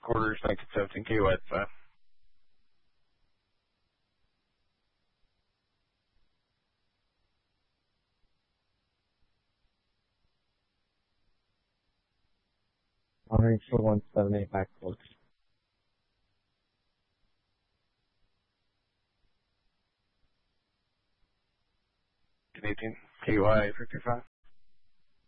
quarters, 1917 KY at 5. Honoring for 178 back close. 18 KY 325.